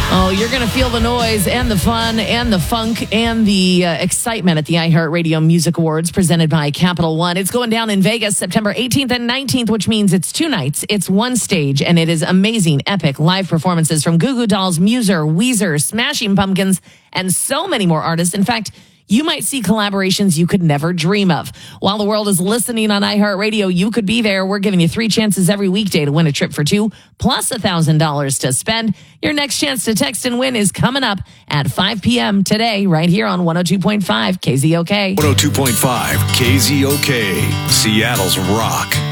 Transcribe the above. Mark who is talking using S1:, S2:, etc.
S1: Oh, you're going to feel the noise and the fun and the funk and the excitement at the iHeartRadio Music Awards presented by Capital One. It's going down in Vegas September 18th and 19th, which means it's 2 nights. It's one stage, and it is amazing, epic live performances from Goo Goo Dolls, Muser, Weezer, Smashing Pumpkins, and so many more artists. In fact, you might see collaborations you could never dream of. While the world is listening on iHeartRadio, you could be there. We're giving you 3 chances every weekday to win a trip for 2, plus $1,000 to spend. Your next chance to text and win is coming up at 5 p.m. today, right here on 102.5 KZOK.
S2: 102.5 KZOK, Seattle's Rock.